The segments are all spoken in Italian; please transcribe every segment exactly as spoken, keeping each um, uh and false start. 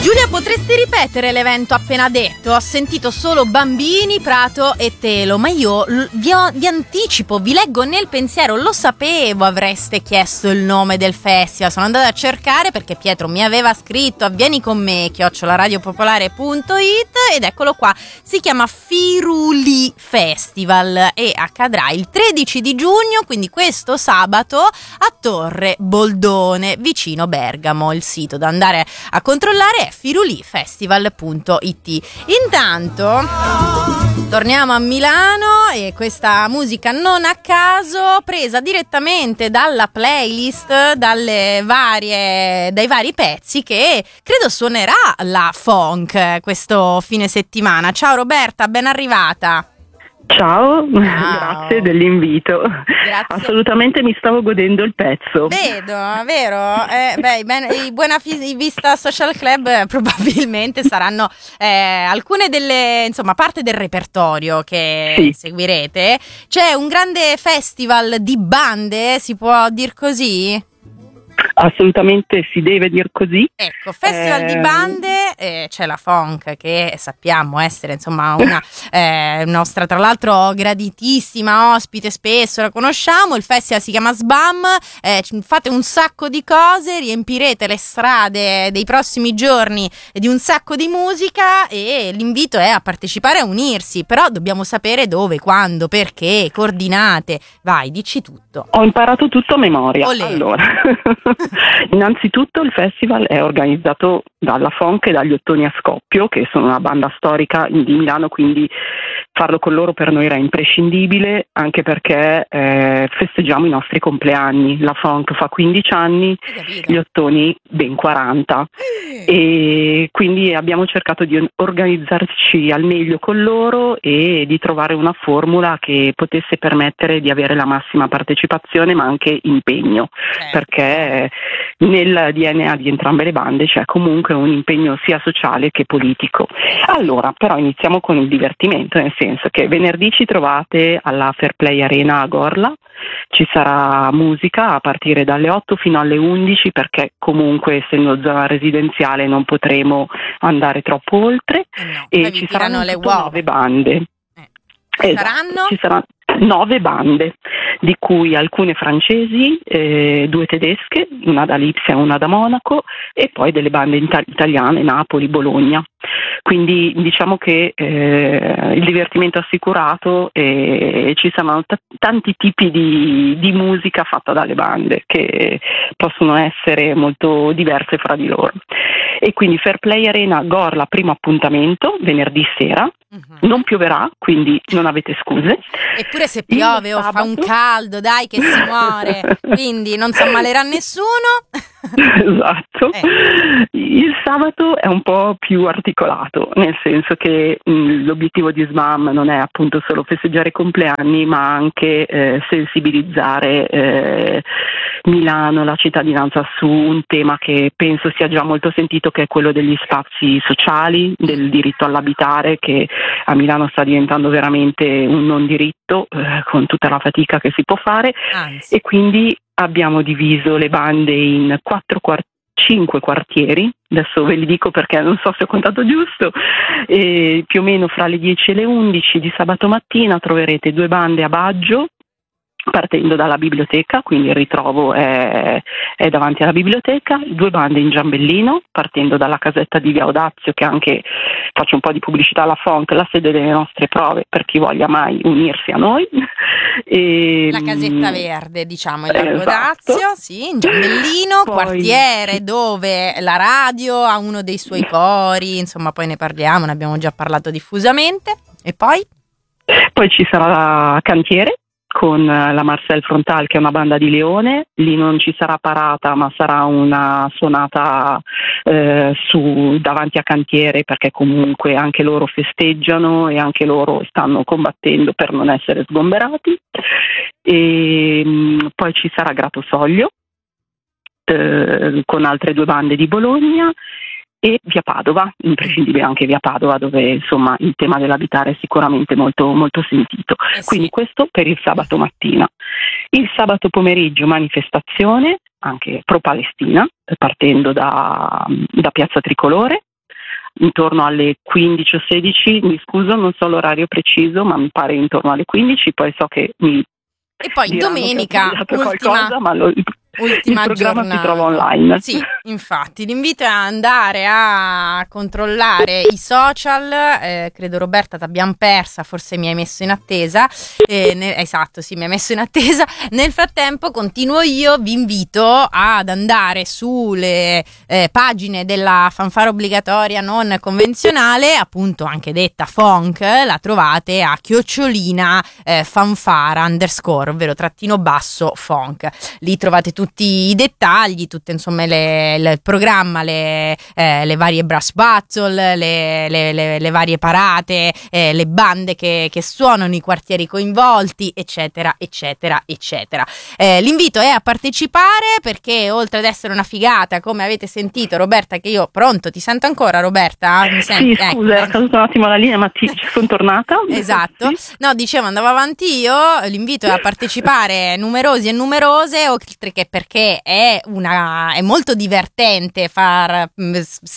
Giulia, potresti ripetere l'evento appena detto? Ho sentito solo bambini, prato e telo, ma io l- vi, ho- vi anticipo, vi leggo nel pensiero, lo sapevo avreste chiesto il nome del festival, sono andata a cercare perché Pietro mi aveva scritto avvieni con me, chiocciolaradiopopolare punto it, ed eccolo qua, si chiama Firuli Festival e accadrà il tredici di giugno, quindi questo sabato a Torre Boldone, vicino Bergamo. Il sito da andare a controllare è firulifestival punto it. Intanto torniamo a Milano e questa musica non a caso presa direttamente dalla playlist, dalle varie, dai vari pezzi che credo suonerà la funk questo fine settimana. Ciao Roberta, ben arrivata. Ciao, Wow. Grazie dell'invito. Grazie. Assolutamente mi stavo godendo il pezzo. Vedo, vero? Eh, beh, ben, i Buena Vista Social Club eh, probabilmente saranno eh, alcune delle, insomma, parte del repertorio che Sì. seguirete. C'è un grande festival di bande, si può dir così? Assolutamente si deve dir così. Ecco, festival Eh, di bande, eh, c'è la funk che sappiamo essere insomma una eh, nostra tra l'altro graditissima ospite, spesso la conosciamo, il festival si chiama SBAM, eh, fate un sacco di cose, riempirete le strade dei prossimi giorni di un sacco di musica e l'invito è a partecipare e a unirsi, però dobbiamo sapere dove, quando, perché, coordinate, vai, dici tutto. Ho imparato tutto a memoria. Olè. Allora, innanzitutto il festival è organizzato dalla Funk e dagli Ottoni a Scoppio, che sono una banda storica di Milano, quindi farlo con loro per noi era imprescindibile, anche perché eh, festeggiamo i nostri compleanni. La Funk fa quindici anni, gli Ottoni ben quaranta, e quindi abbiamo cercato di organizzarci al meglio con loro e di trovare una formula che potesse permettere di avere la massima partecipazione ma anche impegno, Certo. perché nel D N A di entrambe le bande c'è comunque un impegno sia sociale che politico. Allora, però iniziamo con il divertimento, nel senso che venerdì ci trovate alla Fair Play Arena a Gorla, ci sarà musica a partire dalle otto fino alle undici, perché comunque essendo zona residenziale non potremo andare troppo oltre, Eh no, e poi vi ci tirano saranno le tutto uova. nove bande. Eh. Esatto, Saranno? ci saranno nove bande, di cui alcune francesi, eh, due tedesche, una da Lipsia e una da Monaco, e poi delle bande ita- italiane, Napoli, Bologna. Quindi diciamo che eh, il divertimento è assicurato e ci saranno t- tanti tipi di, di musica fatta dalle bande che possono essere molto diverse fra di loro. E quindi Fair Play Arena Gorla, primo appuntamento, venerdì sera. Mhm. Non pioverà, quindi non avete scuse. Eppure se Il piove o fa sabato- un caldo, dai che si muore, quindi non si ammalerà nessuno. Esatto. Eh. Il sabato è un po' più articolato, nel senso che mh, l'obiettivo di SBAM non è appunto solo festeggiare i compleanni, ma anche eh, sensibilizzare eh, Milano, la cittadinanza, su un tema che penso sia già molto sentito, che è quello degli spazi sociali, del diritto all'abitare, che a Milano sta diventando veramente un non diritto, eh, con tutta la fatica che si può fare. Anzi, E quindi abbiamo diviso le bande in quattro quart- cinque quartieri, adesso ve li dico perché non so se ho contato giusto, e più o meno fra le dieci e le undici di sabato mattina troverete due bande a Baggio, partendo dalla biblioteca, quindi il ritrovo è, è davanti alla biblioteca, due bande in Giambellino, partendo dalla casetta di Via Audazio, che anche, faccio un po' di pubblicità alla Funk, la sede delle nostre prove per chi voglia mai unirsi a noi. E, la casetta verde, diciamo, in Largo Esatto. Dazio, sì, in Giambellino, Poi- quartiere dove la radio ha uno dei suoi cori, insomma poi ne parliamo, ne abbiamo già parlato diffusamente. E poi? Poi ci sarà Cantiere con la Marcel Frontal, che è una banda di Leone. Lì non ci sarà parata, ma sarà una suonata eh, su davanti a Cantiere, perché comunque anche loro festeggiano e anche loro stanno combattendo per non essere sgomberati. E mh, poi ci sarà Grato Soglio eh, con altre due bande di Bologna, e Via Padova, imprescindibile anche Via Padova, dove insomma il tema dell'abitare è sicuramente molto, molto sentito. Eh sì. Quindi questo per il sabato mattina. Il sabato pomeriggio manifestazione anche pro-Palestina, partendo da, da Piazza Tricolore, intorno alle quindici o sedici, mi scuso, non so l'orario preciso, ma mi pare intorno alle quindici, poi so che mi e poi domenica ultima, qualcosa, ma lo, ultima il programma giornata. si trova online. Sì, infatti l'invito è a andare a controllare i social, eh, credo Roberta ti abbiamo persa, forse mi hai messo in attesa, eh, ne, esatto sì mi hai messo in attesa, nel frattempo continuo io, vi invito ad andare sulle eh, pagine della fanfara obbligatoria non convenzionale, appunto anche detta Fonk, la trovate a chiocciolina eh, fanfara underscore, ovvero trattino basso Fonk, lì trovate tutti i dettagli, tutte insomma le, le, il programma, le, eh, le varie brass battle, le, le, le, le varie parate, eh, le bande che, che suonano, i quartieri coinvolti, eccetera, eccetera, eccetera. Eh, l'invito è a partecipare perché oltre ad essere una figata, come avete sentito Roberta, che io pronto, ti sento ancora Roberta? Mi senti? Sì, scusa, ecco. è caduta un attimo la linea, ma ti ci sono tornata. Esatto, sì. No, dicevo, andavo avanti io, l'invito è a partecipare numerosi e numerose, oltre che perché è una è molto divertente far mh,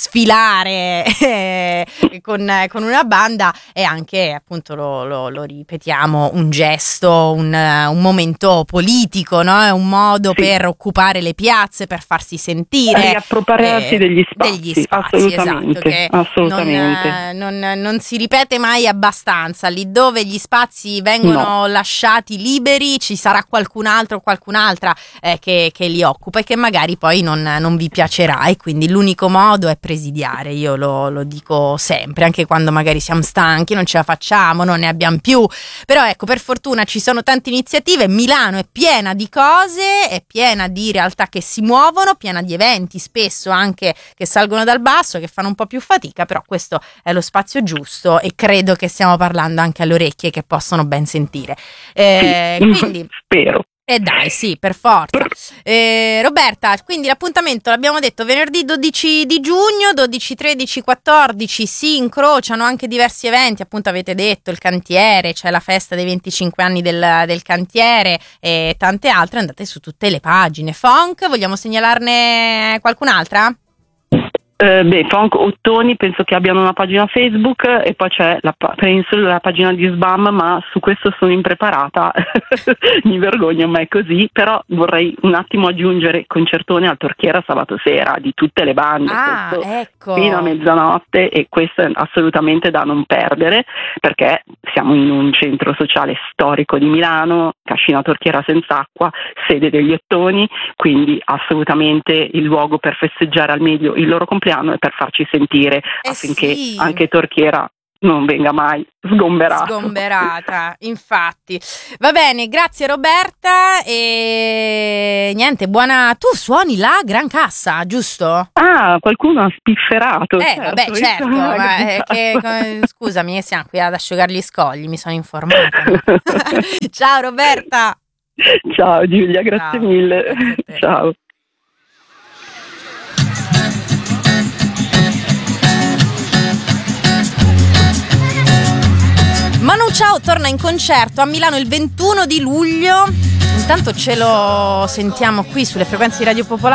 sfilare eh, con, con una banda, e anche appunto lo, lo, lo ripetiamo, un gesto, un, un momento politico, no? È un modo sì. per occupare le piazze, per farsi sentire, riappropriarsi eh, degli spazi, degli spazi assolutamente, esatto, che assolutamente. Non, non, non si ripete mai abbastanza. Lì dove gli spazi vengono no. lasciati liberi ci sarà qualcun altro o qualcun'altra eh, che, che li occupa e che magari poi non, non vi piacerà, e quindi l'unico modo è presidiare. Io lo, lo dico sempre, anche quando magari siamo stanchi, non ce la facciamo, non ne abbiamo più, però ecco, per fortuna ci sono tante iniziative. Milano è piena di cose, è piena di realtà che si muovono, piena di eventi spesso anche che salgono dal basso, che fanno un po' più fatica, però questo è lo spazio giusto e credo che stiamo parlando anche alle orecchie che possono ben sentire. Eh, sì, quindi spero. E eh dai, sì, per forza. Eh, Roberta, quindi l'appuntamento l'abbiamo detto venerdì dodici di giugno, dodici, tredici, quattordici, si incrociano anche diversi eventi, appunto avete detto il cantiere, c'è la festa dei venticinque anni del, del cantiere e tante altre. Andate su tutte le pagine. Fonk, vogliamo segnalarne qualcun'altra? Eh, beh, Fonk Ottoni penso che abbiano una pagina Facebook e poi c'è la, penso, la pagina di Sbam, ma su questo sono impreparata, mi vergogno, ma è così. Però vorrei un attimo aggiungere concertone al Torchiera sabato sera di tutte le bande, ah, ecco. fino a mezzanotte, e questo è assolutamente da non perdere perché siamo in un centro sociale storico di Milano, Cascina Torchiera Senz'Acqua, sede degli Ottoni, quindi assolutamente il luogo per festeggiare al meglio il loro compleanno e per farci sentire eh affinché sì. anche Torchiera non venga mai sgomberata. Sgomberata, infatti. Va bene, grazie Roberta e niente, buona. Tu suoni la Gran Cassa, giusto? Ah, qualcuno ha spifferato. Eh, certo, vabbè, certo, ma è che, scusami, siamo qui ad asciugare gli scogli, mi sono informata. Ciao Roberta. Ciao Giulia, grazie Ciao. mille. Grazie Ciao. Manu Chao torna in concerto a Milano il ventuno di luglio. Intanto ce lo sentiamo qui sulle frequenze di Radio Popolare.